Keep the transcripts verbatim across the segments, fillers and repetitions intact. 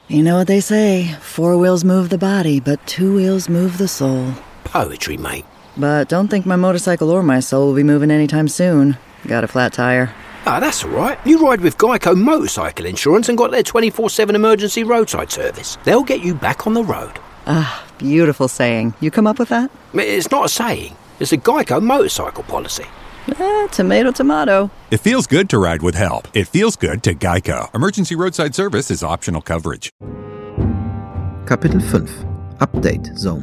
You know what they say, four wheels move the body, but two wheels move the soul. Poetry, mate. But don't think my motorcycle or my soul will be moving anytime soon. Got a flat tire. Ah, that's all right. You ride with Geico Motorcycle Insurance and got their twenty-four seven emergency roadside service. They'll get you back on the road. Ah, beautiful saying. You come up with that? It's not a saying. It's a Geico motorcycle policy. Eh, tomato, tomato. It feels good to ride with help. It feels good to Geico. Emergency roadside service is optional coverage. Kapitel fünf. Update Zone.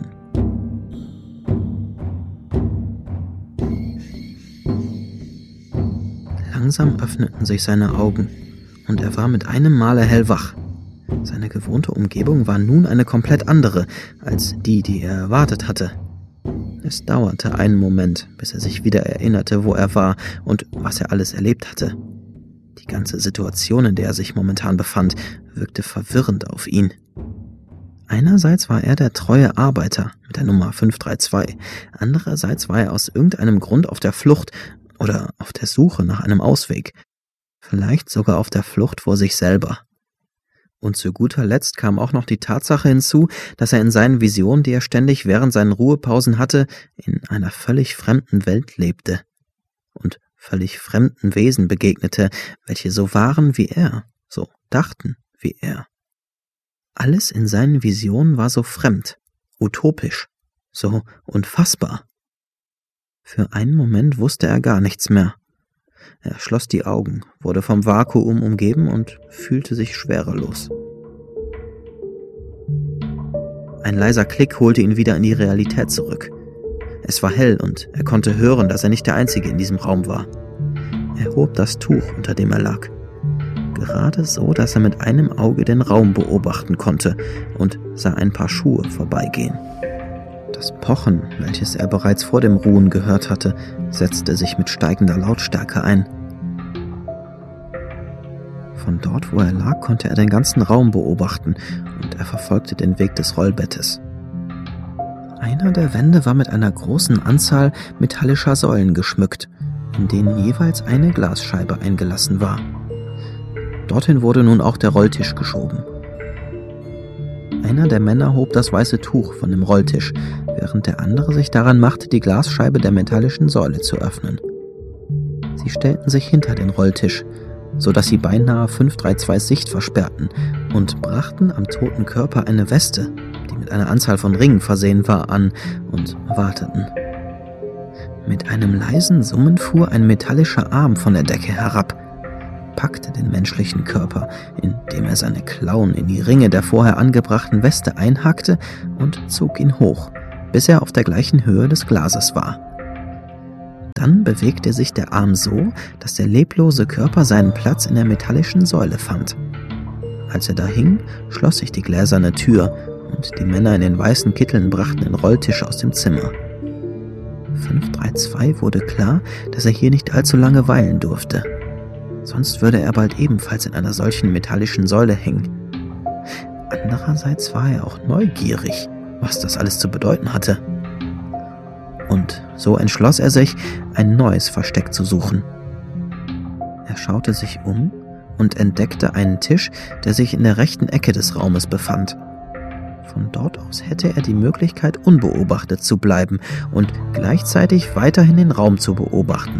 Langsam öffneten sich seine Augen und er war mit einem Male hellwach. Seine gewohnte Umgebung war nun eine komplett andere als die, die er erwartet hatte. Es dauerte einen Moment, bis er sich wieder erinnerte, wo er war und was er alles erlebt hatte. Die ganze Situation, in der er sich momentan befand, wirkte verwirrend auf ihn. Einerseits war er der treue Arbeiter mit der Nummer fünf drei zwei, andererseits war er aus irgendeinem Grund auf der Flucht oder auf der Suche nach einem Ausweg, vielleicht sogar auf der Flucht vor sich selber. Und zu guter Letzt kam auch noch die Tatsache hinzu, dass er in seinen Visionen, die er ständig während seinen Ruhepausen hatte, in einer völlig fremden Welt lebte und völlig fremden Wesen begegnete, welche so waren wie er, so dachten wie er. Alles in seinen Visionen war so fremd, utopisch, so unfassbar. Für einen Moment wusste er gar nichts mehr. Er schloss die Augen, wurde vom Vakuum umgeben und fühlte sich schwerelos. Ein leiser Klick holte ihn wieder in die Realität zurück. Es war hell und er konnte hören, dass er nicht der Einzige in diesem Raum war. Er hob das Tuch, unter dem er lag. Gerade so, dass er mit einem Auge den Raum beobachten konnte und sah ein paar Schuhe vorbeigehen. Das Pochen, welches er bereits vor dem Ruhen gehört hatte, setzte sich mit steigender Lautstärke ein. Von dort, wo er lag, konnte er den ganzen Raum beobachten und er verfolgte den Weg des Rollbettes. Einer der Wände war mit einer großen Anzahl metallischer Säulen geschmückt, in denen jeweils eine Glasscheibe eingelassen war. Dorthin wurde nun auch der Rolltisch geschoben. Einer der Männer hob das weiße Tuch von dem Rolltisch, während der andere sich daran machte, die Glasscheibe der metallischen Säule zu öffnen. Sie stellten sich hinter den Rolltisch, so dass sie beinahe fünf drei zweis Sicht versperrten und brachten am toten Körper eine Weste, die mit einer Anzahl von Ringen versehen war, an und warteten. Mit einem leisen Summen fuhr ein metallischer Arm von der Decke herab, packte den menschlichen Körper, indem er seine Klauen in die Ringe der vorher angebrachten Weste einhackte und zog ihn hoch, bis er auf der gleichen Höhe des Glases war. Dann bewegte sich der Arm so, dass der leblose Körper seinen Platz in der metallischen Säule fand. Als er da hing, schloss sich die gläserne Tür und die Männer in den weißen Kitteln brachten den Rolltisch aus dem Zimmer. fünf drei zwei wurde klar, dass er hier nicht allzu lange weilen durfte. Sonst würde er bald ebenfalls in einer solchen metallischen Säule hängen. Andererseits war er auch neugierig, was das alles zu bedeuten hatte. Und so entschloss er sich, ein neues Versteck zu suchen. Er schaute sich um und entdeckte einen Tisch, der sich in der rechten Ecke des Raumes befand. Von dort aus hätte er die Möglichkeit, unbeobachtet zu bleiben und gleichzeitig weiterhin den Raum zu beobachten.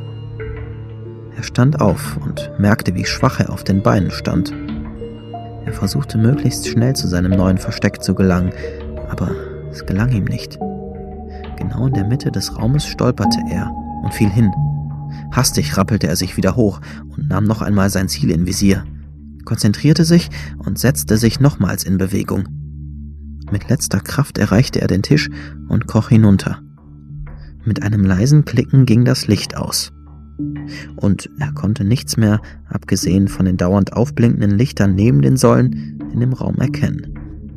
Er stand auf und merkte, wie schwach er auf den Beinen stand. Er versuchte möglichst schnell zu seinem neuen Versteck zu gelangen, aber es gelang ihm nicht. Genau in der Mitte des Raumes stolperte er und fiel hin. Hastig rappelte er sich wieder hoch und nahm noch einmal sein Ziel in Visier, konzentrierte sich und setzte sich nochmals in Bewegung. Mit letzter Kraft erreichte er den Tisch und kroch hinunter. Mit einem leisen Klicken ging das Licht aus. Und er konnte nichts mehr, abgesehen von den dauernd aufblinkenden Lichtern neben den Säulen, in dem Raum erkennen.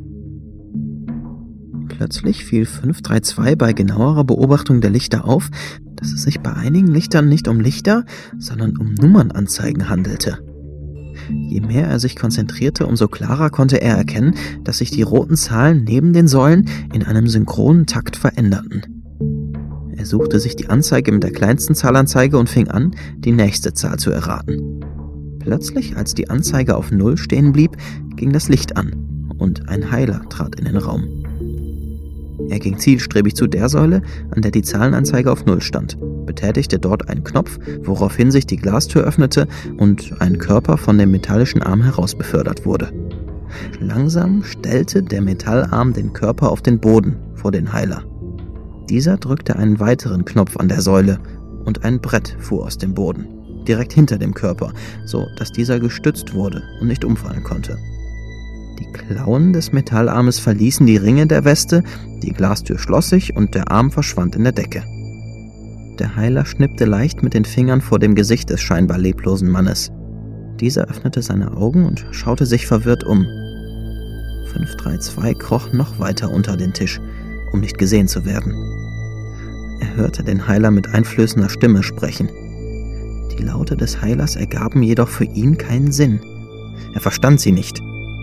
Plötzlich fiel fünf drei zwei bei genauerer Beobachtung der Lichter auf, dass es sich bei einigen Lichtern nicht um Lichter, sondern um Nummernanzeigen handelte. Je mehr er sich konzentrierte, umso klarer konnte er erkennen, dass sich die roten Zahlen neben den Säulen in einem synchronen Takt veränderten. Er suchte sich die Anzeige mit der kleinsten Zahlanzeige und fing an, die nächste Zahl zu erraten. Plötzlich, als die Anzeige auf Null stehen blieb, ging das Licht an und ein Heiler trat in den Raum. Er ging zielstrebig zu der Säule, an der die Zahlenanzeige auf Null stand, betätigte dort einen Knopf, woraufhin sich die Glastür öffnete und ein Körper von dem metallischen Arm herausbefördert wurde. Langsam stellte der Metallarm den Körper auf den Boden vor den Heiler. Dieser drückte einen weiteren Knopf an der Säule und ein Brett fuhr aus dem Boden, direkt hinter dem Körper, so dass dieser gestützt wurde und nicht umfallen konnte. Die Klauen des Metallarmes verließen die Ringe der Weste, die Glastür schloss sich und der Arm verschwand in der Decke. Der Heiler schnippte leicht mit den Fingern vor dem Gesicht des scheinbar leblosen Mannes. Dieser öffnete seine Augen und schaute sich verwirrt um. fünf drei zwei kroch noch weiter unter den Tisch, um nicht gesehen zu werden. Er hörte den Heiler mit einflößender Stimme sprechen. Die Laute des Heilers ergaben jedoch für ihn keinen Sinn. Er verstand sie nicht.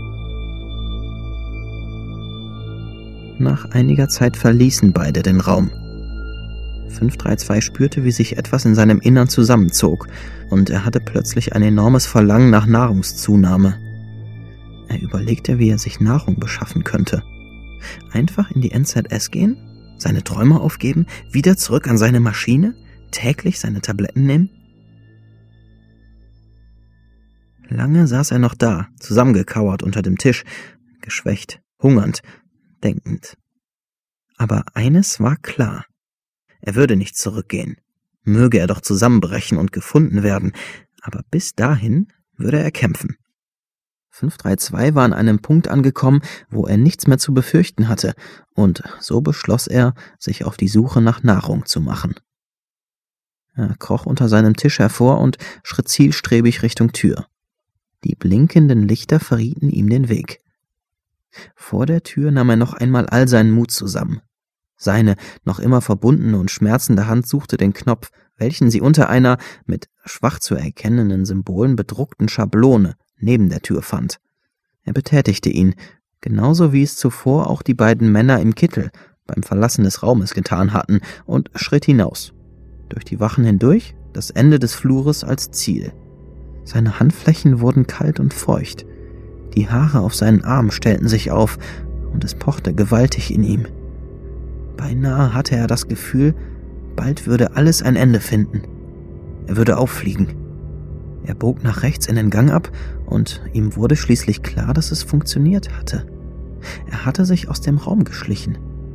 Nach einiger Zeit verließen beide den Raum. fünf drei zwei spürte, wie sich etwas in seinem Innern zusammenzog, und er hatte plötzlich ein enormes Verlangen nach Nahrungszunahme. Er überlegte, wie er sich Nahrung beschaffen könnte. Einfach in die N Z S gehen? Seine Träume aufgeben? Wieder zurück an seine Maschine? Täglich seine Tabletten nehmen? Lange saß er noch da, zusammengekauert unter dem Tisch, geschwächt, hungernd, denkend. Aber eines war klar. Er würde nicht zurückgehen. Möge er doch zusammenbrechen und gefunden werden, aber bis dahin würde er kämpfen. fünf drei zwei war an einem Punkt angekommen, wo er nichts mehr zu befürchten hatte, und so beschloss er, sich auf die Suche nach Nahrung zu machen. Er kroch unter seinem Tisch hervor und schritt zielstrebig Richtung Tür. Die blinkenden Lichter verrieten ihm den Weg. Vor der Tür nahm er noch einmal all seinen Mut zusammen. Seine noch immer verbundene und schmerzende Hand suchte den Knopf, welchen sie unter einer mit schwach zu erkennenden Symbolen bedruckten Schablone neben der Tür fand. Er betätigte ihn, genauso wie es zuvor auch die beiden Männer im Kittel beim Verlassen des Raumes getan hatten, und schritt hinaus. Durch die Wachen hindurch, das Ende des Flures als Ziel. Seine Handflächen wurden kalt und feucht. Die Haare auf seinen Armen stellten sich auf, und es pochte gewaltig in ihm. Beinahe hatte er das Gefühl, bald würde alles ein Ende finden. Er würde auffliegen. Er bog nach rechts in den Gang ab, und ihm wurde schließlich klar, dass es funktioniert hatte. Er hatte sich aus dem Raum geschlichen.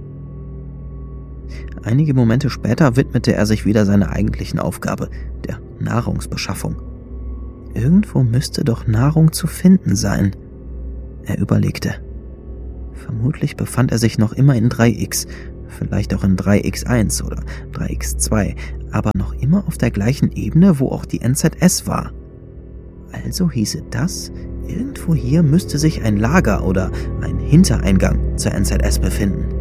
Einige Momente später widmete er sich wieder seiner eigentlichen Aufgabe, der Nahrungsbeschaffung. Irgendwo müsste doch Nahrung zu finden sein. Er überlegte. Vermutlich befand er sich noch immer in drei X, vielleicht auch in drei X eins oder drei X zwei, aber noch immer auf der gleichen Ebene, wo auch die N Z S war. Also hieße das, irgendwo hier müsste sich ein Lager oder ein Hintereingang zur N Z S befinden.